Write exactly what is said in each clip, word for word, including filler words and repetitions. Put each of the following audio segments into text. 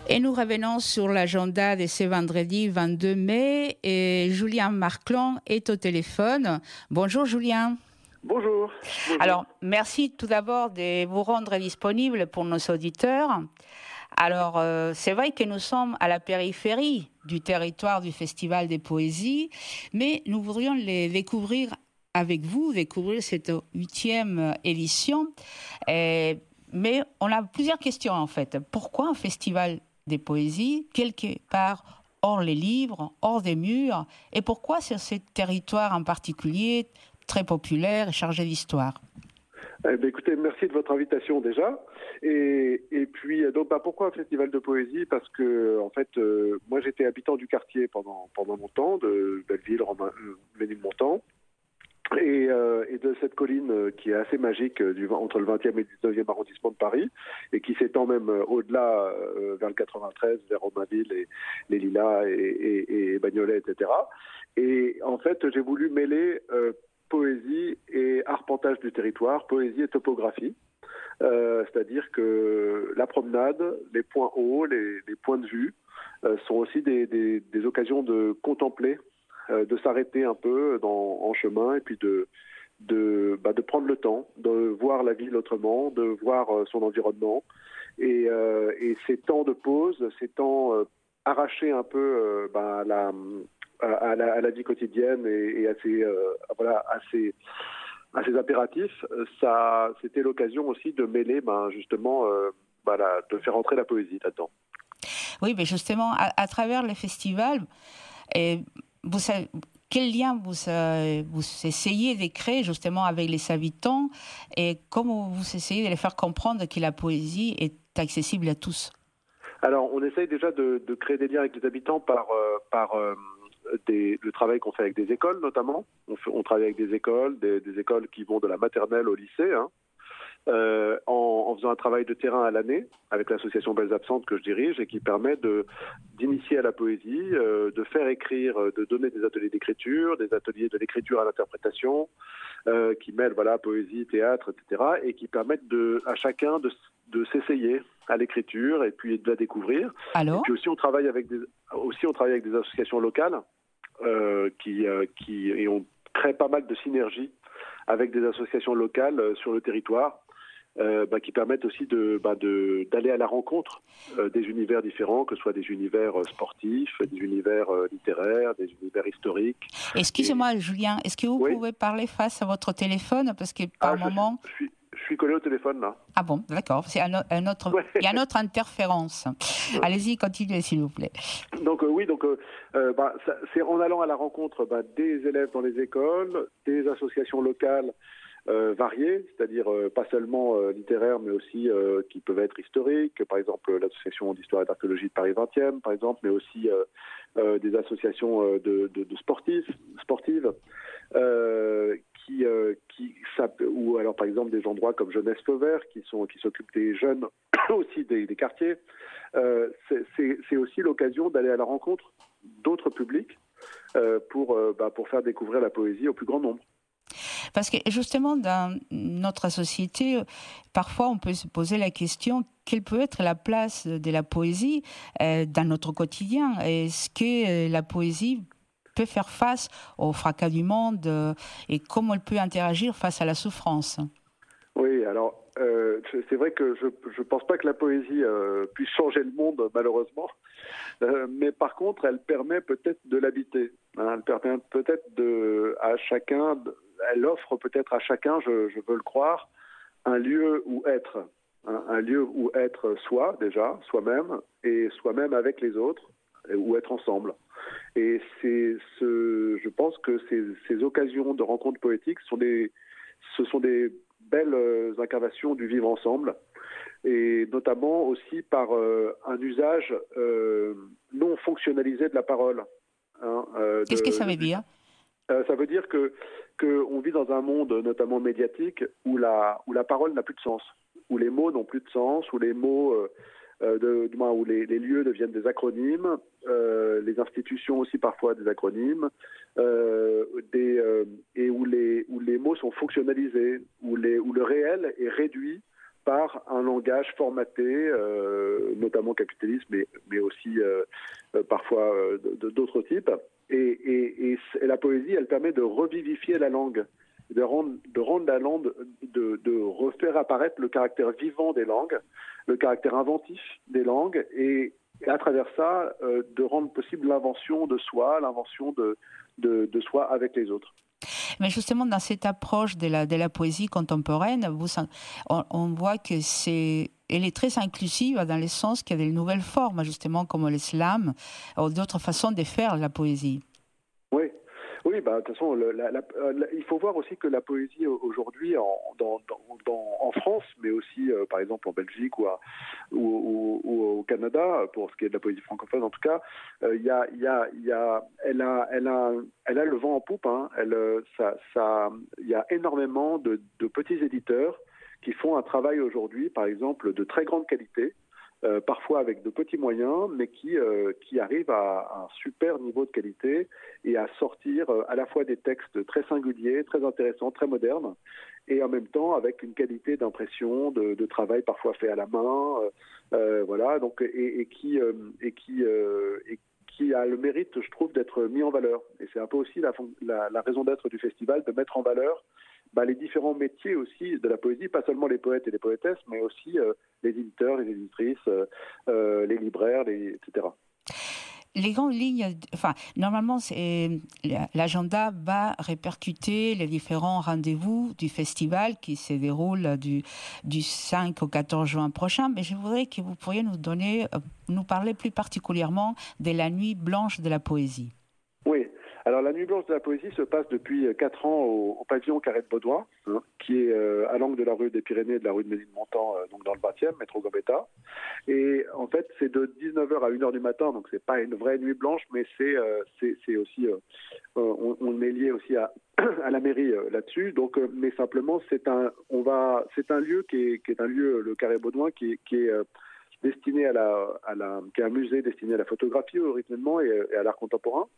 Et nous revenons sur l'agenda de ce vendredi vingt-deux mai et Julien Marclon est au téléphone. Bonjour Julien. Bonjour. Bonjour. Alors, merci tout d'abord de vous rendre disponible pour nos auditeurs. Alors, euh, c'est vrai que nous sommes à la périphérie du territoire du Festival des Poésies, mais nous voudrions les découvrir avec vous, découvrir cette huitième édition. Et, mais on a plusieurs questions en fait. Pourquoi un festival des poésies, quelque part hors les livres, hors des murs, et pourquoi sur ce territoire en particulier très populaire et chargé d'histoire? Eh bien, écoutez, merci de votre invitation déjà. Et, et puis, donc, bah, pourquoi un festival de poésie? Parce que, en fait, euh, moi, j'étais habitant du quartier pendant pendant longtemps, de Belleville, Romain, euh, Ménilmontant, et, euh, et de cette colline euh, qui est assez magique euh, du, entre le vingtième et le dix-neuvième arrondissement de Paris, et qui s'étend même euh, au-delà, euh, vers le quatre-vingt-treize, vers Romainville, et les Lilas, et, et, et Bagnolet, et cetera. Et en fait, j'ai voulu mêler euh, poésie et arpentage du territoire, poésie et topographie. Euh, c'est-à-dire que la promenade, les points hauts, les, les points de vue euh, sont aussi des, des, des occasions de contempler, euh, de s'arrêter un peu dans, en chemin et puis de, de, bah, de prendre le temps, de voir la ville autrement, de voir euh, son environnement. Et, euh, et ces temps de pause, ces temps euh, arrachés un peu euh, bah, à la... À la, à la vie quotidienne et, et à ses, euh, voilà, à ses, à ses impératifs, ça, c'était l'occasion aussi de mêler, ben, justement, euh, ben, la, de faire entrer la poésie là-dedans. Oui, mais justement, à, à travers le festival, et vous savez, quel lien vous, euh, vous essayez de créer justement avec les habitants et comment vous essayez de les faire comprendre que la poésie est accessible à tous? Alors, on essaye déjà de, de créer des liens avec les habitants par... Euh, par euh, Des, le travail qu'on fait avec des écoles notamment. On, fait, on travaille avec des écoles, des, des écoles qui vont de la maternelle au lycée, hein, euh, en, en faisant un travail de terrain à l'année avec l'association Belles Absentes que je dirige et qui permet de, d'initier à la poésie, euh, de faire écrire, de donner des ateliers d'écriture, des ateliers de l'écriture à l'interprétation, euh, qui mêlent voilà, poésie, théâtre, et cetera, et qui permettent de, à chacun de, de s'essayer à l'écriture et puis de la découvrir. Alors ? Et puis aussi on travaille avec des, aussi on travaille avec des associations locales euh, qui, euh, qui et on crée pas mal de synergies avec des associations locales euh, sur le territoire. Euh, bah, qui permettent aussi de, bah, de, d'aller à la rencontre euh, des univers différents, que ce soit des univers euh, sportifs, des univers euh, littéraires, des univers historiques. Excusez-moi, Et... Julien, est-ce que vous oui pouvez parler face à votre téléphone? Parce que par ah, je moment... Suis, je, suis, je suis collé au téléphone, là. Ah bon, d'accord. C'est un, un autre... ouais. Il y a une autre interférence. Ouais. Allez-y, continuez, s'il vous plaît. Donc euh, oui, donc, euh, bah, ça, c'est en allant à la rencontre bah, des élèves dans les écoles, des associations locales, Euh, variés, c'est-à-dire euh, pas seulement euh, littéraires, mais aussi euh, qui peuvent être historiques, par exemple l'association d'histoire et d'archéologie de Paris vingtième, par exemple, mais aussi euh, euh, des associations euh, de, de, de sportifs, sportives, euh, qui, euh, qui ça, ou alors par exemple des endroits comme Jeunesse Feu Vert, qui sont qui s'occupent des jeunes aussi des, des quartiers. Euh, c'est, c'est, c'est aussi l'occasion d'aller à la rencontre d'autres publics euh, pour euh, bah, pour faire découvrir la poésie au plus grand nombre. Parce que justement, dans notre société, parfois on peut se poser la question, quelle peut être la place de la poésie euh, dans notre quotidien? Est-ce que la poésie peut faire face au fracas du monde euh, et comment elle peut interagir face à la souffrance? Oui, alors euh, c'est vrai que je ne pense pas que la poésie euh, puisse changer le monde, malheureusement. Euh, mais par contre, elle permet peut-être de l'habiter. Hein, elle permet peut-être de, à chacun... De, elle offre peut-être à chacun, je, je veux le croire, un lieu où être, hein, un lieu où être soi déjà, soi-même, et soi-même avec les autres, où être ensemble. Et c'est ce, je pense que ces, ces occasions de rencontres poétiques sont des, ce sont des belles incarnations du vivre ensemble, et notamment aussi par euh, un usage euh, non fonctionnalisé de la parole. Hein, euh, Qu'est-ce de, que ça veut dire ? Euh, ça veut dire que qu'on vit dans un monde, notamment médiatique, où la, où la parole n'a plus de sens, où les mots n'ont plus de sens, où les mots, euh, de, de, où les, les lieux deviennent des acronymes, euh, les institutions aussi parfois des acronymes, euh, des, euh, et où les, où les mots sont fonctionnalisés, où, les, où le réel est réduit par un langage formaté, euh, notamment capitalisme, mais, mais aussi euh, euh, parfois euh, de, d'autres types. Et, et, et, et la poésie, elle permet de revivifier la langue, de rendre, de rendre la langue, de, de refaire apparaître le caractère vivant des langues, le caractère inventif des langues, et, et à travers ça, euh, de rendre possible l'invention de soi, l'invention de, de, de soi avec les autres. Mais justement, dans cette approche de la, de la poésie contemporaine, vous, on, on voit que c'est, elle est très inclusive dans le sens qu'il y a des nouvelles formes, justement, comme le slam, ou d'autres façons de faire la poésie. Oui. Oui, bah, de toute façon, le, la, la, la, il faut voir aussi que la poésie aujourd'hui, en, dans, dans, dans, en France, mais aussi, euh, par exemple, en Belgique ou, à, ou, ou, ou au Canada, pour ce qui est de la poésie francophone en tout cas, euh, y a, y a, y a, elle, a, elle, a, elle a le vent en poupe. Hein, elle, ça, ça, y a énormément de, de petits éditeurs qui font un travail aujourd'hui, par exemple, de très grande qualité. Euh, parfois avec de petits moyens, mais qui, euh, qui arrivent à, à un super niveau de qualité et à sortir euh, à la fois des textes très singuliers, très intéressants, très modernes, et en même temps avec une qualité d'impression, de, de travail parfois fait à la main, euh, euh, voilà, donc, et, et qui, euh, et, qui, euh, et qui a le mérite, je trouve, d'être mis en valeur. Et c'est un peu aussi la, la, la raison d'être du festival, de mettre en valeur bah, les différents métiers aussi de la poésie, pas seulement les poètes et les poétesses, mais aussi euh, les éditeurs, les éditrices, euh, les libraires, les, et cetera. Les grandes lignes, enfin, normalement, c'est, l'agenda va répercuter les différents rendez-vous du festival qui se déroule du, du cinq au quatorze juin prochain, mais je voudrais que vous pourriez nous donner, nous parler plus particulièrement de la Nuit blanche de la poésie. Oui. Alors, la Nuit blanche de la poésie se passe depuis quatre ans au, au pavillon Carré de Baudouin, hein, qui est euh, à l'angle de la rue des Pyrénées et de la rue de Ménilmontant, euh, donc dans le vingtième, métro Gambetta. Et en fait, c'est de dix-neuf heures à une heure du matin, donc c'est pas une vraie nuit blanche, mais c'est, euh, c'est, c'est aussi, euh, on, on est lié aussi à, à la mairie euh, là-dessus. Donc, euh, mais simplement, c'est un, on va, c'est un lieu qui est, qui est un lieu, le Carré Baudouin, qui, qui est euh, destiné à la, à la, qui est un musée destiné à la photographie, au rythmement et, et à l'art contemporain.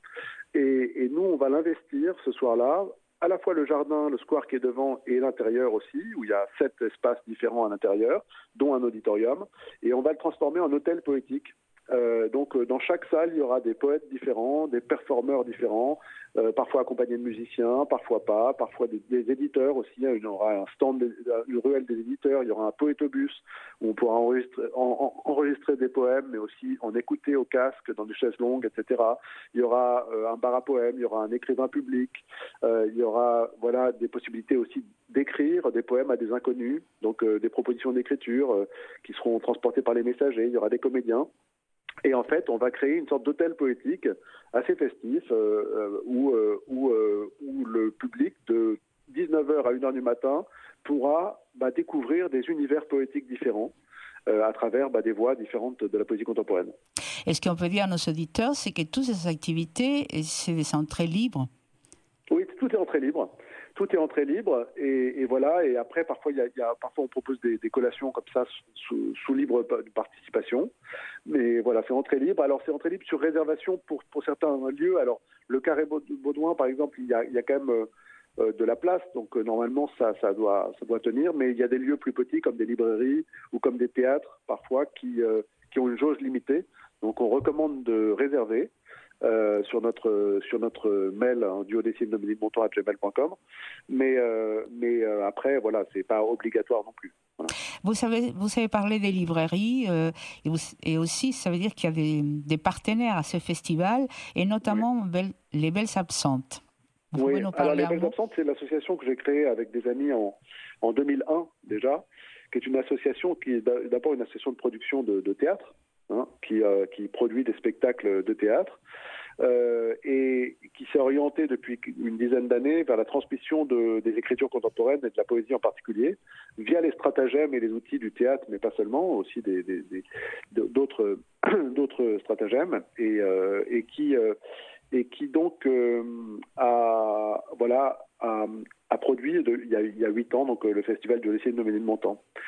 Et, et nous, on va l'investir ce soir-là, à la fois le jardin, le square qui est devant et l'intérieur aussi, où il y a sept espaces différents à l'intérieur, dont un auditorium, et on va le transformer en hôtel poétique. Euh, donc dans chaque salle, il y aura des poètes différents, des performeurs différents, euh, parfois accompagnés de musiciens, parfois pas, parfois des, des éditeurs aussi. Il y aura un stand, des, une ruelle des éditeurs, il y aura un poétobus où on pourra enregistrer, en, en, enregistrer des poèmes, mais aussi en écouter au casque, dans des chaises longues, et cetera. Il y aura euh, un bar à poèmes, il y aura un écrivain public, euh, il y aura voilà, des possibilités aussi d'écrire des poèmes à des inconnus, donc euh, des propositions d'écriture euh, qui seront transportées par les messagers, il y aura des comédiens. Et en fait, on va créer une sorte d'hôtel poétique assez festif euh, où, euh, où, euh, où le public de dix-neuf heures à une heure du matin pourra bah, découvrir des univers poétiques différents euh, à travers bah, des voix différentes de la poésie contemporaine. Et ce qu'on peut dire à nos auditeurs, c'est que toutes ces activités, c'est des entrées libres. Oui, tout est entrée libre. Tout est entrée libre et, et voilà. Et après, parfois, il y a, il y a, parfois on propose des, des collations comme ça sous, sous libre participation. Mais voilà, c'est entrée libre. Alors, c'est entrée libre sur réservation pour, pour certains lieux. Alors, le Carré Baudouin, par exemple, il y a, il y a quand même euh, de la place. Donc, euh, normalement, ça, ça, doit, ça doit tenir. Mais il y a des lieux plus petits comme des librairies ou comme des théâtres, parfois, qui, euh, qui ont une jauge limitée. Donc, on recommande de réserver. Euh, sur notre sur notre mail hein, duodécime de ménilmontant arobase gmail point com, mais euh, mais euh, après voilà, c'est pas obligatoire non plus. Voilà. Vous savez vous savez parler des librairies euh, et, vous, et aussi ça veut dire qu'il y a des, des partenaires à ce festival et notamment oui. Belle, les Belles Absentes. Vous oui. Alors les Belles Absentes, c'est l'association que j'ai créée avec des amis en en deux mille un déjà, qui est une association qui est d'abord une association de production de, de théâtre. Hein, qui, euh, qui produit des spectacles de théâtre euh, et qui s'est orienté depuis une dizaine d'années vers la transmission de, des écritures contemporaines et de la poésie en particulier, via les stratagèmes et les outils du théâtre, mais pas seulement, aussi des, des, des, d'autres, d'autres stratagèmes, et, euh, et, qui, euh, et qui donc euh, a, voilà, a, a produit de, il y a huit ans donc, le festival du lycée de Ménilmontant.